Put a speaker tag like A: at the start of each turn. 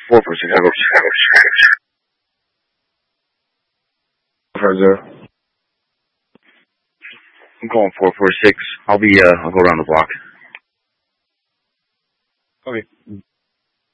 A: 446. 450. I'm calling 446. I'll go around the block.
B: Okay.